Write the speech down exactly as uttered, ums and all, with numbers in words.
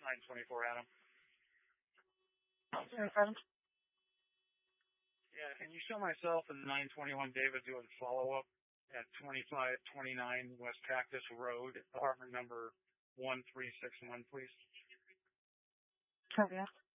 nine twenty-four Adam. Adam? Yeah, can you show myself and nine twenty-one David doing follow-up at twenty-five twenty-nine West Cactus Road, apartment number one three six one, please? Copy that.